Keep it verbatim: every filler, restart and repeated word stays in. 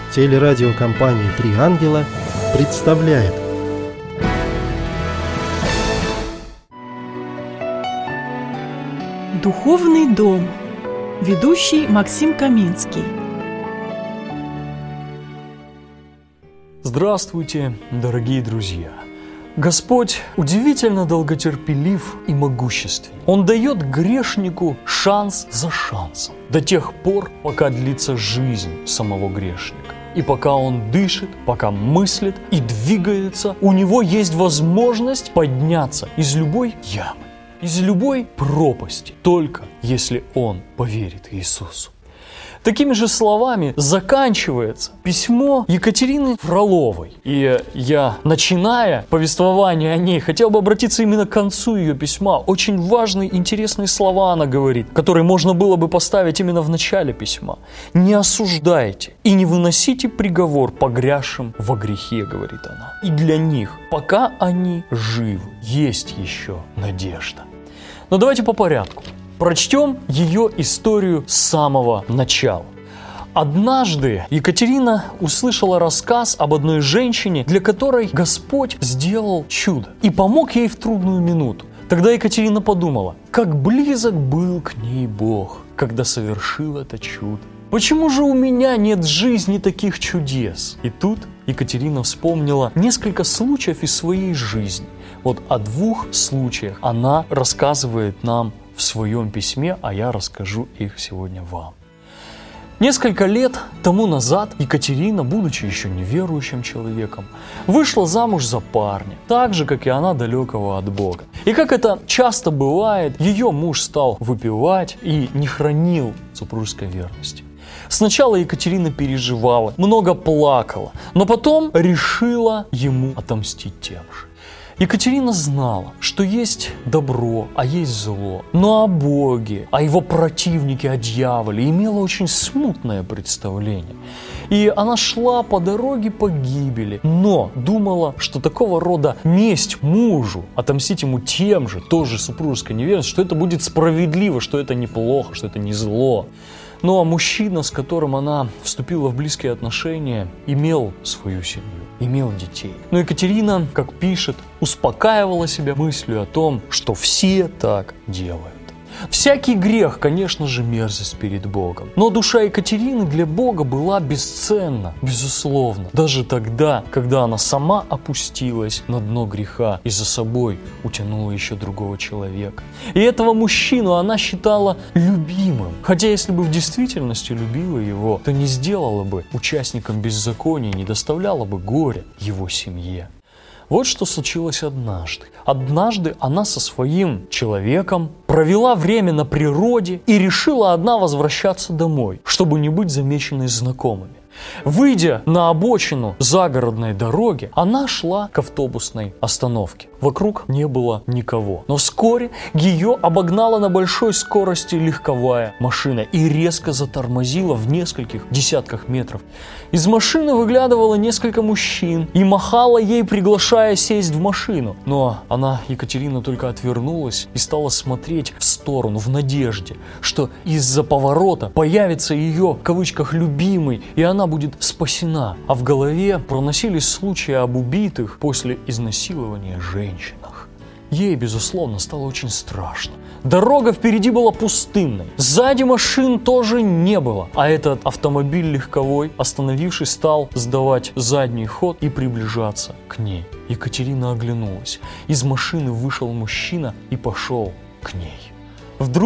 Телерадиокомпания «Три ангела» представляет. Духовный дом. Ведущий Максим Каминский. Здравствуйте, дорогие друзья! Господь удивительно долготерпелив и могущественен. Он дает грешнику шанс за шансом до тех пор, пока длится жизнь самого грешника. И пока он дышит, пока мыслит и двигается, у него есть возможность подняться из любой ямы, из любой пропасти, только если он поверит Иисусу. Такими же словами заканчивается письмо Екатерины Фроловой. И я, начиная повествование о ней, хотел бы обратиться именно к концу ее письма. Очень важные, интересные слова она говорит, которые можно было бы поставить именно в начале письма. «Не осуждайте и не выносите приговор погрязшим во грехе», говорит она. И для них, пока они живы, есть еще надежда. Но давайте по порядку. Прочтем ее историю с самого начала. Однажды Екатерина услышала рассказ об одной женщине, для которой Господь сделал чудо и помог ей в трудную минуту. Тогда Екатерина подумала, как близок был к ней Бог, когда совершил это чудо. Почему же у меня нет в жизни таких чудес? И тут Екатерина вспомнила несколько случаев из своей жизни. Вот о двух случаях она рассказывает нам в своем письме, а я расскажу их сегодня вам. Несколько лет тому назад Екатерина, будучи еще неверующим человеком, вышла замуж за парня, так же, как и она, далекого от Бога. И как это часто бывает, ее муж стал выпивать и не хранил супружеской верности. Сначала Екатерина переживала, много плакала, но потом решила ему отомстить тем же. Екатерина знала, что есть добро, а есть зло, но о Боге, о его противнике, о дьяволе имела очень смутное представление. И она шла по дороге погибели, но думала, что такого рода месть мужу, отомстить ему тем же, тоже супружеской неверностью, что это будет справедливо, что это неплохо, что это не зло. Ну а мужчина, с которым она вступила в близкие отношения, имел свою семью, имел детей. Но Екатерина, как пишет, успокаивала себя мыслью о том, что все так делают. Всякий грех, конечно же, мерзость перед Богом. Но душа Екатерины для Бога была бесценна, безусловно. Даже тогда, когда она сама опустилась на дно греха и за собой утянула еще другого человека. И этого мужчину она считала любимым. Хотя если бы в действительности любила его, то не сделала бы участником беззакония, не доставляла бы горя его семье. Вот что случилось однажды. Однажды она со своим человеком провела время на природе и решила одна возвращаться домой, чтобы не быть замеченной знакомыми. Выйдя на обочину загородной дороги, она шла к автобусной остановке. Вокруг не было никого. Но вскоре ее обогнала на большой скорости легковая машина и резко затормозила в нескольких десятках метров. Из машины выглядывало несколько мужчин и махало ей, приглашая сесть в машину. Но она, Екатерина, только отвернулась и стала смотреть в сторону в надежде, что из-за поворота появится ее, в кавычках, любимый, и она будет спасена. А в голове проносились случаи об убитых после изнасилования женщинах. Ей, безусловно, стало очень страшно. Дорога впереди была пустынной. Сзади машин тоже не было. А этот автомобиль легковой, остановившись, стал сдавать задний ход и приближаться к ней. Екатерина оглянулась. Из машины вышел мужчина и пошел к ней.